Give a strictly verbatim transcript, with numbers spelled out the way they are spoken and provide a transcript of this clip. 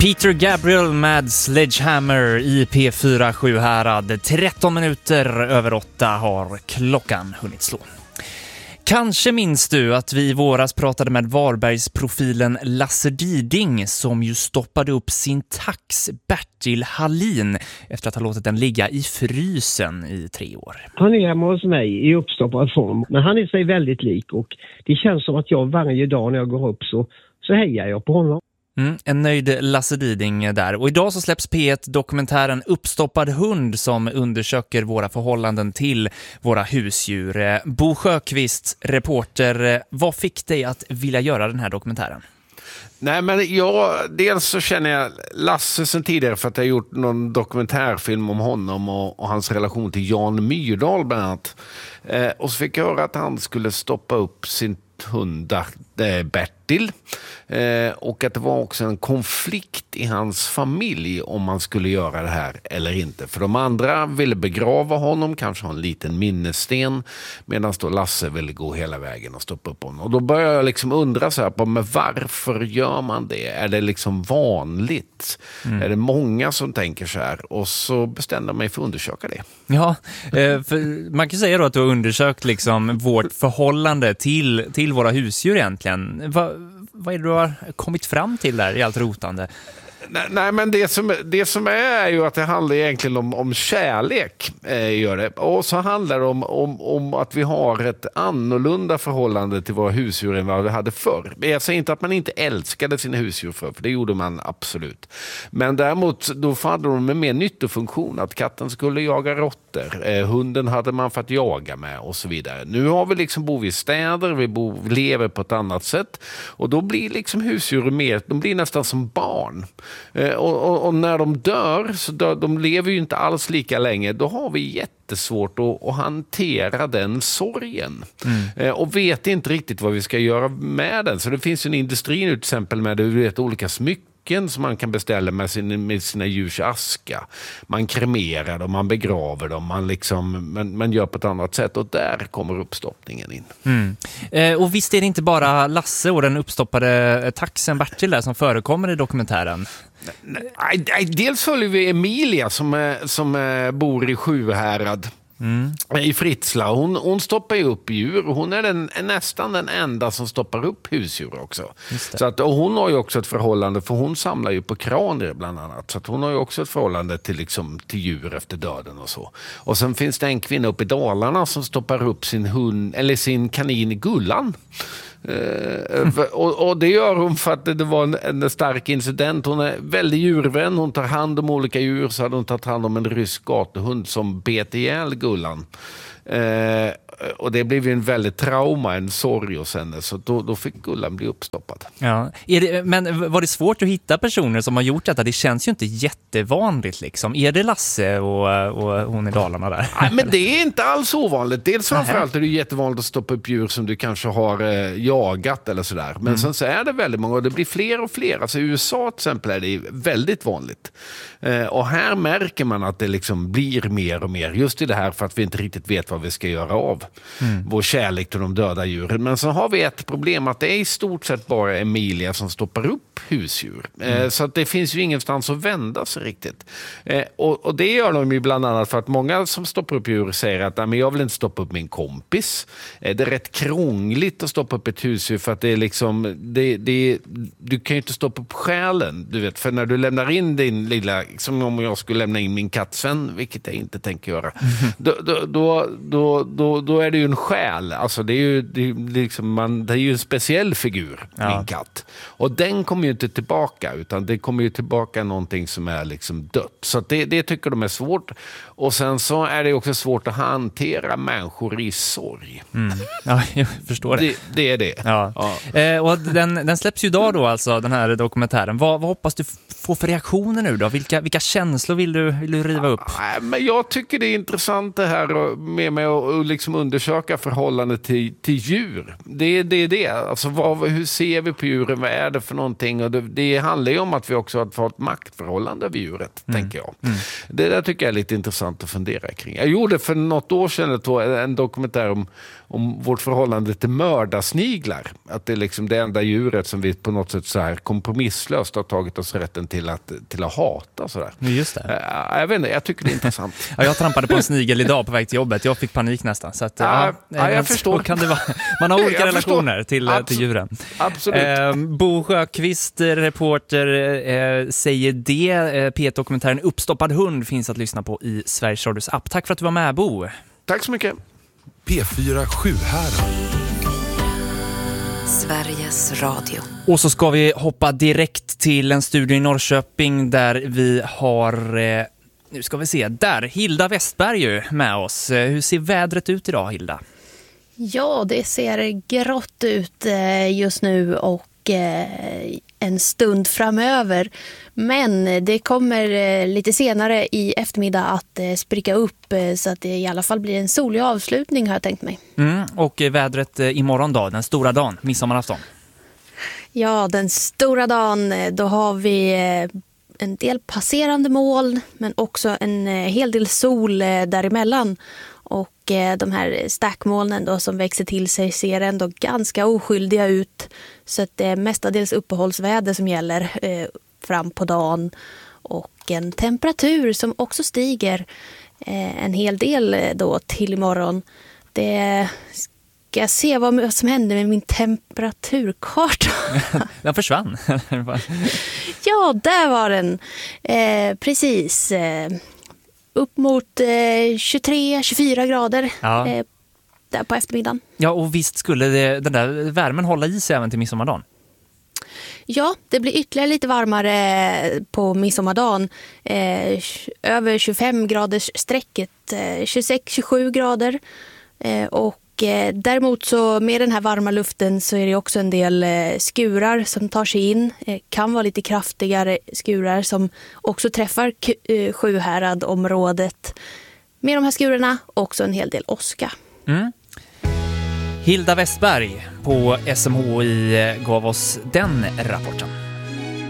Peter Gabriel med Sledgehammer i P fyra Sjuhärad. tretton minuter över åtta har klockan hunnit slå. Kanske minns du att vi i våras pratade med Varbergsprofilen Lasse Diding som ju stoppade upp sin tax Bertil Hallin efter att ha låtit den ligga i frysen i tre år. Han är hemma hos mig i uppstoppad form, men han är sig väldigt lik och det känns som att jag varje dag när jag går upp så, så hejar jag på honom. Mm, en nöjd Lasse Diding där. Och idag så släpps P ett-dokumentären Uppstoppad hund som undersöker våra förhållanden till våra husdjur. Bo Sjöqvist, reporter, vad fick dig att vilja göra den här dokumentären? Nej, men jag, dels så känner jag Lasse sen tidigare för att jag har gjort någon dokumentärfilm om honom och, och hans relation till Jan Myrdal bland annat. Eh, och så fick jag höra att han skulle stoppa upp sin hundar eh, Bertil eh, och att det var också en konflikt i hans familj om man skulle göra det här eller inte. För de andra ville begrava honom, kanske ha en liten minnessten, medan då Lasse ville gå hela vägen och stoppa upp honom. Och då började jag liksom undra så här på, men varför gör man det? Är det liksom vanligt? Mm. Är det många som tänker så här? Och så bestämde jag mig för att undersöka det. Ja, eh, för man kan säga då att du har undersökt liksom vårt förhållande till, till våra husdjur egentligen. Va, vad är det du har kommit fram till där i allt rotande? Nej, nej, men det som, det som är, är ju att det handlar egentligen om, om kärlek. Eh, gör det. Och så handlar det om, om, om att vi har ett annorlunda förhållande till våra husdjur än vad vi hade förr. Jag säger inte att man inte älskade sina husdjur förr, för det gjorde man absolut. Men däremot då hade de en mer nyttofunktion. Att katten skulle jaga råttor. Eh, hunden hade man för att jaga med och så vidare. Nu har vi liksom bor vi i städer, vi, bor, vi lever på ett annat sätt. Och då blir liksom husdjur mer, de blir nästan som barn. Och, och, och när de dör, så dör, de lever ju inte alls lika länge, då har vi jättesvårt att, att hantera den sorgen. Mm. Och vet inte riktigt vad vi ska göra med den. Så det finns ju en industri nu till exempel med du vet, olika smycken som man kan beställa med, sin, med sina djurs aska. Man kremerar dem, man begraver dem, man, liksom, man, man gör på ett annat sätt och där kommer uppstoppningen in. Mm. Eh, och visst är det inte bara Lasse och den uppstoppade taxen Bertil där som förekommer i dokumentären? Nej, nej, dels följer vi Emilia som, som bor i Sjuhärad. Mm. I Fritsla. Hon, hon stoppar ju upp djur och hon är, den, är nästan den enda som stoppar upp husdjur också. Så att, och hon har ju också ett förhållande, för hon samlar ju på kranier bland annat. Så att hon har ju också ett förhållande till, liksom, till djur efter döden och så. Och sen finns det en kvinna uppe i Dalarna som stoppar upp sin hund eller sin kanin i Gullan. Uh, för, och, och det gör hon för att det, det var en, en stark incident. Hon är väldigt djurvän, hon tar hand om olika djur. Så hade hon tagit hand om en rysk gatuhund som bet ihjäl Gullan. Uh, och det blev ju en väldigt trauma, en sorg hos henne. Så då, då fick Gullan bli uppstoppad. Ja. Är det, men var det svårt att hitta personer som har gjort detta? Det känns ju inte jättevanligt liksom. Är det Lasse och, och hon i Dalarna där? Nej, men det är inte alls ovanligt. Dels framförallt är det jättevanligt att stoppa upp djur som du kanske har eh, jagat eller sådär. Men mm. sen så är det väldigt många och det blir fler och fler. Alltså i U S A till exempel är det väldigt vanligt. Eh, och här märker man att det liksom blir mer och mer. Just i det här för att vi inte riktigt vet vad vi ska göra av mm. vår kärlek till de döda djuren. Men så har vi ett problem att det är i stort sett bara Emilia som stoppar upp husdjur. Mm. Eh, så att det finns ju ingenstans att vända sig riktigt. Eh, och, och det gör de ju bland annat för att många som stoppar upp djur säger att men jag vill inte stoppa upp min kompis. Eh, det är rätt krångligt att stoppa upp ett husdjur för att det är liksom det, det, du kan ju inte stoppa upp själen, du vet, för när du lämnar in din lilla, som om jag skulle lämna in min kattsvän, vilket jag inte tänker göra, mm. då, då, då, då, då, då är det ju en själ. Alltså det är ju, det är liksom man, det är ju en speciell figur, ja. Min katt. Och den kommer ju inte tillbaka, utan det kommer ju tillbaka någonting som är liksom dött. Så det, det tycker de är svårt. Och sen så är det också svårt att hantera människor i sorg. Mm. Ja, jag förstår det. Det, det är det. Ja. Ja. Eh, och den, den släpps ju idag då, alltså, den här dokumentären. Vad, vad hoppas du få för reaktioner nu då? Vilka, vilka känslor vill du, vill du riva upp? Ja, men jag tycker det är intressant det här med, med att liksom undersöka förhållandet till, till djur. Det är det, det. Alltså, vad, hur ser vi på djuren? Vad är det för någonting? Och det, det handlar ju om att vi också har fått maktförhållande över djuret, mm. tänker jag. Mm. Det där tycker jag är lite intressant att fundera kring. Jag gjorde för något år sedan en dokumentär om, om vårt förhållande till mördarsniglar. Att det är liksom det enda djuret som vi på något sätt så här kompromisslöst har tagit oss rätten till att, till att hata. Så där. Just det. Jag vet inte, jag tycker det är intressant. Ja, jag trampade på en snigel idag på väg till jobbet. Jag fick panik nästan. Så att, ja, ja, jag så förstår. Kan det vara. Man har olika relationer till, till djuren. Absolut. Eh, Bo Sjöqvist, reporter, eh, säger det. Eh, P ett-dokumentären Uppstoppad hund finns att lyssna på i Sveriges Radios app. Tack för att du var med, Bo. Tack så mycket. P fyra Sjuhärad. Sveriges Radio. Och så ska vi hoppa direkt till en studio i Norrköping där vi har, eh, nu ska vi se, där Hilda Westberg med oss. Hur ser vädret ut idag, Hilda? Ja, det ser grått ut just nu och en stund framöver. Men det kommer lite senare i eftermiddag att spricka upp så att det i alla fall blir en solig avslutning har jag tänkt mig. Mm, och vädret imorgon då, den stora dagen, midsommarafton? Ja, den stora dagen, då har vi en del passerande moln men också en hel del sol däremellan. Och de här stackmolnen då som växer till sig ser ändå ganska oskyldiga ut. Så att det är mestadels uppehållsväder som gäller eh, fram på dagen. Och en temperatur som också stiger eh, en hel del då till imorgon. Det ska jag se vad som händer med min temperaturkarta. Den försvann. Ja, där var den. Eh, precis. Eh, upp mot eh, tjugotre till tjugofyra grader ja. eh, där på eftermiddagen. Ja, och visst skulle det, den där värmen hålla i sig även till midsommardagen? Ja, det blir ytterligare lite varmare på midsommardagen. Eh, över tjugofem graders strecket, eh, tjugosex till tjugosju grader. Eh, och eh, däremot så med den här varma luften så är det också en del eh, skurar som tar sig in. Eh, kan vara lite kraftigare skurar som också träffar K- eh, Sjuhäradområdet. Med de här skurarna också en hel del åska. Mm. Hilda Westberg på S M H I gav oss den rapporten.